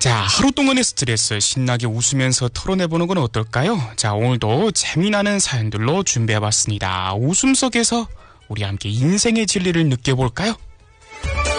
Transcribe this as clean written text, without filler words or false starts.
자, 하루 동안의 스트레스 신나게 웃으면서 털어내보는 건 어떨까요? 자, 오늘도 재미나는 사연들로 준비해봤습니다. 웃음 속에서 우리 함께 인생의 진리를 느껴볼까요?